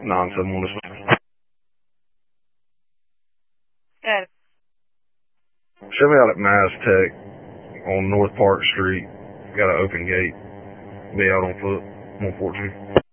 971 this way. Good. Show me out at Mass Tech on North Park Street. Got an open gate. Be out on foot. 114.